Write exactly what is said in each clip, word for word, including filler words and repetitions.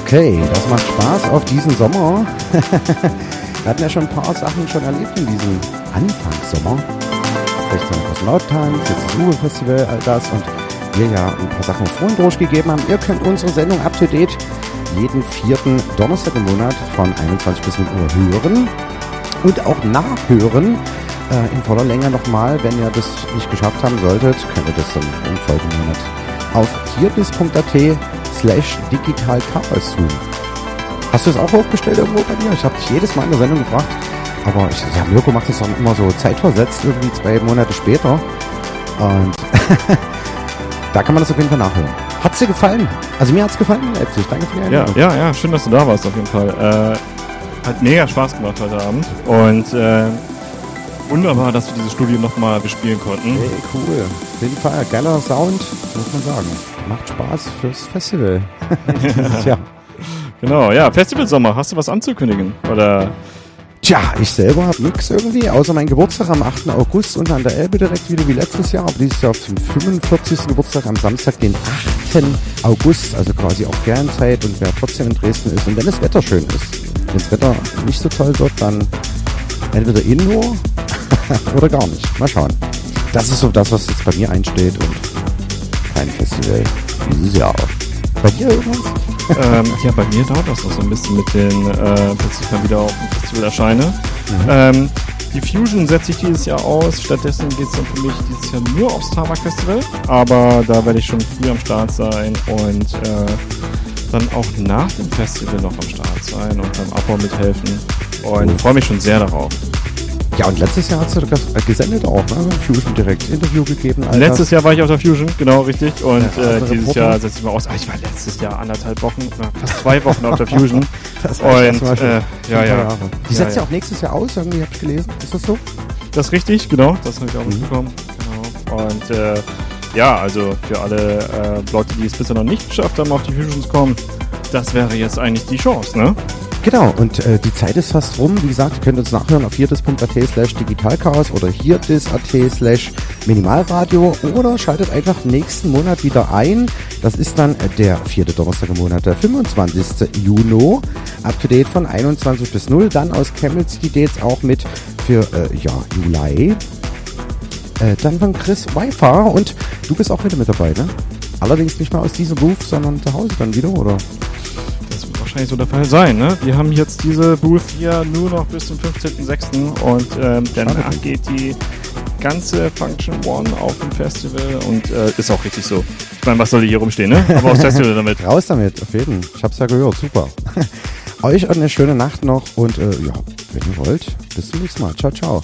Okay, das macht Spaß auf diesen Sommer. Wir hatten ja schon ein paar Sachen schon erlebt in diesem Anfangssommer. Vielleicht noch Kosmonaut-Tanz, jetzt das Uwe-Festival, all das. Und wir ja ein paar Sachen vorhin durchgegeben haben. Ihr könnt unsere Sendung up to date jeden vierten Donnerstag im Monat von einundzwanzig bis null Uhr hören. Und auch nachhören äh, in voller Länge nochmal. Wenn ihr das nicht geschafft haben solltet, könnt ihr das dann im folgenden Monat auf hierdis.at slash digital chaos tun. Hast du es auch hochgestellt irgendwo bei dir? Ich habe dich jedes Mal in der Sendung gefragt. Aber ich, ja, Mirko macht das dann immer so zeitversetzt, irgendwie zwei Monate später. Und da kann man das auf jeden Fall nachhören. Hat's dir gefallen? Also mir hat's gefallen in Leipzig. Danke für die Einladung. Ja, ja, ja, schön, dass du da warst auf jeden Fall. Äh, hat mega Spaß gemacht heute Abend. Und äh, wunderbar, dass wir dieses Studio nochmal bespielen konnten. Hey, cool. Auf jeden Fall. Geiler Sound, muss man sagen. Macht Spaß fürs Festival. Ja. Genau, ja, Festivalsommer. Hast du was anzukündigen? Oder? Tja, ich selber habe nix irgendwie, außer mein Geburtstag am achten August unten an der Elbe direkt wieder wie letztes Jahr. Aber dieses Jahr auf dem fünfundvierzigsten Geburtstag am Samstag, den achten August, also quasi auch Ferienzeit und wer trotzdem in Dresden ist. Und wenn das Wetter schön ist, wenn das Wetter nicht so toll wird, dann entweder indoor oder gar nicht. Mal schauen. Das ist so das, was jetzt bei mir einsteht und kein Festival dieses Jahr. Bei dir irgendwas? ähm, ja, bei mir dauert das noch so ein bisschen mit den, äh, bis ich mal wieder auf dem Festival erscheine. Mhm. Ähm, die Fusion setze ich dieses Jahr aus. Stattdessen geht es dann für mich dieses Jahr nur aufs Tarmac Festival. Aber da werde ich schon früh am Start sein und äh, dann auch nach dem Festival noch am Start sein und beim Abbau mithelfen. Und ich freue mich schon sehr darauf. Ja, und letztes Jahr hast du das gesendet auch, ne? Fusion direkt Interview gegeben. Alter. Letztes Jahr war ich auf der Fusion, genau, richtig. Und ja, äh, dieses Reporter. Jahr setze ich mal aus. Ah, ich war letztes Jahr anderthalb Wochen, na, fast zwei Wochen auf der Fusion. Das und äh, ja, ja. Die setzt ja ja auch nächstes Jahr aus, irgendwie habe ich gelesen. Ist das so? Das ist richtig, genau. Das habe ich auch Mhm. mitbekommen. Genau. Und äh, ja, also für alle äh, Leute, die es bisher noch nicht geschafft haben, auf die Fusions kommen, das wäre jetzt eigentlich die Chance, ne? Genau, und äh, die Zeit ist fast rum. Wie gesagt, ihr könnt uns nachhören auf hierdis.at slash digitalchaos oder hierdis.at slash minimalradio oder schaltet einfach nächsten Monat wieder ein. Das ist dann äh, der vierte Donnerstag im Monat, der fünfundzwanzigsten Juni. Up to date von einundzwanzig bis null. Dann aus Chemnitz die Dates auch mit für, äh, ja, Juli. Äh, dann von Chris Weifer und du bist auch wieder mit dabei, ne? Allerdings nicht mal aus diesem Booth, sondern zu Hause dann wieder, oder? Das wird wahrscheinlich so der Fall sein, ne? Wir haben jetzt diese Booth hier nur noch bis zum fünfzehnten sechsten und ähm, danach geht die ganze Function One auf dem Festival und äh, ist auch richtig so. Ich meine, was soll die hier rumstehen, ne? Aber aufs Festival damit. Raus damit, auf jeden Fall. Ich hab's ja gehört, super. Euch eine schöne Nacht noch und äh, ja, wenn ihr wollt, bis zum nächsten Mal. Ciao, ciao.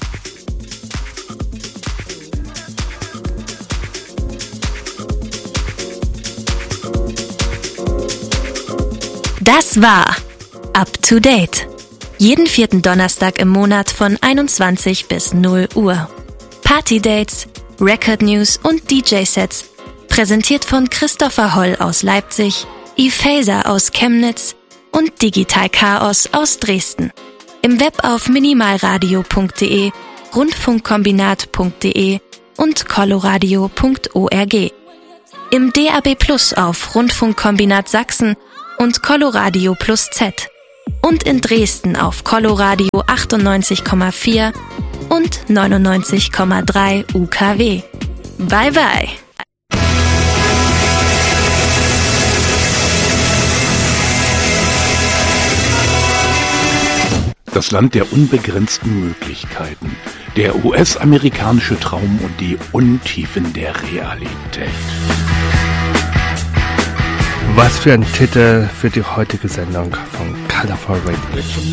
Das war Up to Date. Jeden vierten Donnerstag im Monat von einundzwanzig bis null Uhr. Party-Dates, Record-News und D J-Sets. Präsentiert von Christopher Holl aus Leipzig, ePhaser aus Chemnitz und Digital Chaos aus Dresden. Im Web auf minimalradio punkt de, rundfunkkombinat punkt de und coloradio punkt org. Im D A B Plus auf Rundfunkkombinat Sachsen und Coloradio Plus Z. Und in Dresden auf Coloradio achtundneunzig Komma vier und neunundneunzig Komma drei U K W. Bye bye! Das Land der unbegrenzten Möglichkeiten, der U S-amerikanische Traum und die Untiefen der Realität. Was für ein Titel für die heutige Sendung von Colorful Radio.